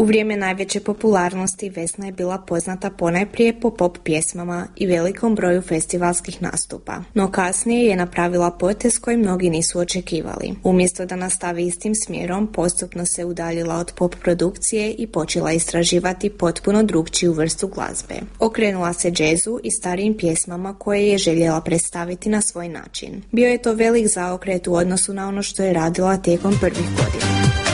vrijeme najveće popularnosti Vesna je bila poznata ponajprije po pop pjesmama i velikom broju festivalskih nastupa, no kasnije je napravila potez koji mnogi nisu očekivali. Umjesto da nastavi istim smjerom, postupno se udaljila od pop produkcije i počela istraživati potpuno drugčiju vrstu glazbe. Okrenula se džezu i starijim pjesmama koje je željela predstaviti na svoj način. Bio je to velik zaokret u odnosu na ono što je radila tijekom prvih godina.